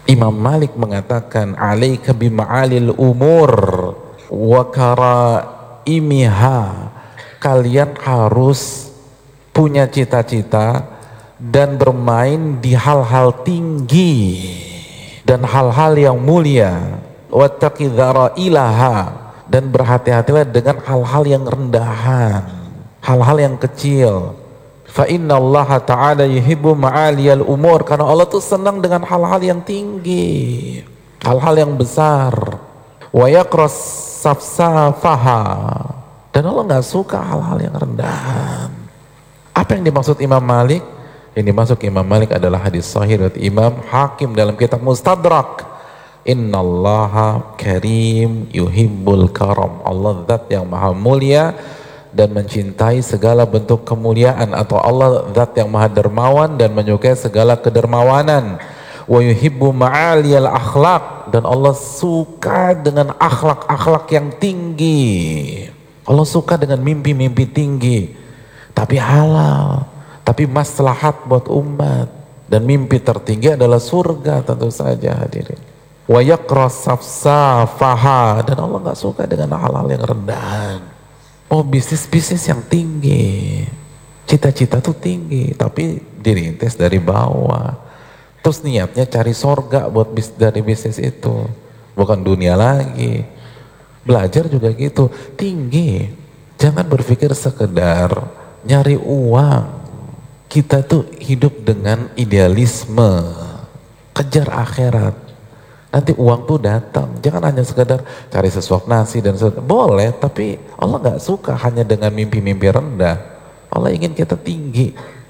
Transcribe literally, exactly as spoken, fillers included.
Imam Malik mengatakan alaika bima'alil umur wa karaimiha, kalian harus punya cita-cita dan bermain di hal-hal tinggi dan hal-hal yang mulia, wattaqi dzara'ilaha, dan berhati-hatilah dengan hal-hal yang rendahan, hal-hal yang kecil. Fa innallaha ta'ala yuhibbu ma'aliyal umur, karena Allah tuh senang dengan hal-hal yang tinggi, hal-hal yang besar. Wa yaqras safsafaha, dan Allah nggak suka hal-hal yang rendahan. Apa yang dimaksud Imam Malik? Yang dimaksud Imam Malik adalah hadis sahih dari Imam Hakim dalam kitab Mustadrak. Innallaha karim yuhibbul karam, Allah zat yang maha mulia dan mencintai segala bentuk kemuliaan, atau Allah zat yang maha dermawan dan menyukai segala kedermawanan. Wa yuhibbu ma'aliyal akhlak, dan Allah suka dengan akhlak-akhlak yang tinggi. Allah suka dengan mimpi-mimpi tinggi, tapi halal, tapi maslahat buat umat, dan mimpi tertinggi adalah surga tentu saja hadirin. Wa yaqras safsafaha, dan Allah nggak suka dengan hal-hal yang rendahan. Oh, bisnis-bisnis yang tinggi, cita-cita tuh tinggi, tapi dirintis dari bawah. Terus niatnya cari sorga buat bis, dari bisnis itu, bukan dunia lagi. Belajar juga gitu, tinggi. Jangan berpikir sekedar nyari uang. Kita tuh hidup dengan idealisme, kejar akhirat. Nanti uang tuh datang, jangan hanya sekedar cari sesuap nasi dan sesuap. Boleh, tapi Allah nggak suka hanya dengan mimpi-mimpi rendah. Allah ingin kita tinggi.